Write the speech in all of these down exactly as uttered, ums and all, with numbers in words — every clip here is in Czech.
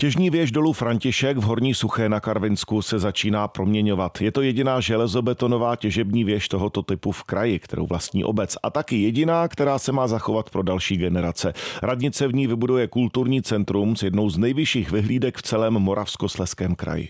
Těžní věž dolu František v Horní Suché na Karvinsku se začíná proměňovat. Je to jediná železobetonová těžební věž tohoto typu v kraji, kterou vlastní obec, a taky jediná, která se má zachovat pro další generace. Radnice v ní vybuduje kulturní centrum s jednou z nejvyšších vyhlídek v celém Moravskoslezském kraji.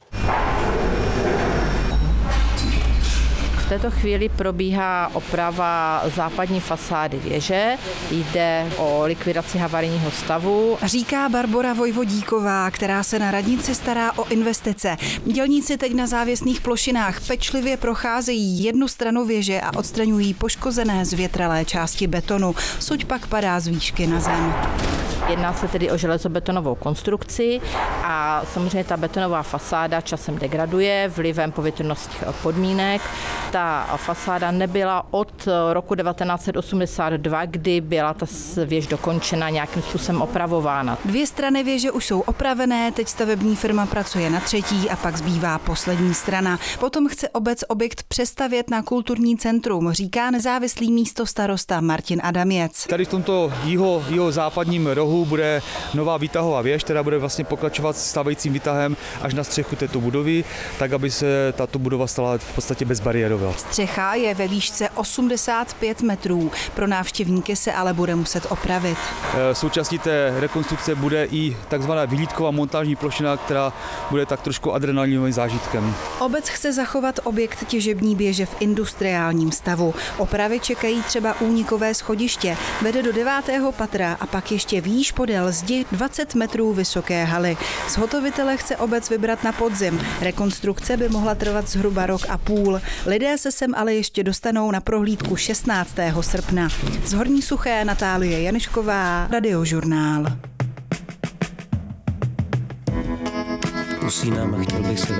V této chvíli probíhá oprava západní fasády věže. Jde o likvidaci havarijního stavu. Říká Barbora Vojvodíková, která se na radnici stará o investice. Dělníci teď na závěsných plošinách pečlivě procházejí jednu stranu věže a odstraňují poškozené zvětralé části betonu. Suď pak padá z výšky na zem. Jedná se tedy o železobetonovou konstrukci a samozřejmě ta betonová fasáda časem degraduje vlivem povětrnostních podmínek. Ta fasáda nebyla od roku devatenáct set osmdesát dva, kdy byla ta věž dokončena, nějakým způsobem opravována. Dvě strany věže už jsou opravené, teď stavební firma pracuje na třetí a pak zbývá poslední strana. Potom chce obec objekt přestavět na kulturní centrum, říká nezávislý místostarosta Martin Adaměc. Tady v tomto jiho, jiho západním rohu bude nová výtahová věž, která bude vlastně pokračovat s stávajícím výtahem až na střechu této budovy, tak aby se tato budova stala v podstatě bezbariérová. Střecha je ve výšce osmdesát pět metrů, pro návštěvníky se ale bude muset opravit. Součástí té rekonstrukce bude i takzvaná vyhlídková montážní plošina, která bude tak trošku adrenalinovým zážitkem. Obec chce zachovat objekt těžební věže v industriálním stavu. Opravy čekají třeba únikové schodiště, vede do devátého patra a pak ještě výš podél zdi dvacet metrů vysoké haly. Zhotovitele chce obec vybrat na podzim. Rekonstrukce by mohla trvat zhruba rok a půl. Lidé se sem ale ještě dostanou na prohlídku šestnáctého srpna. Z Horní Suché Natálie Janešková, Radiožurnál. Usínám a chtěl bych se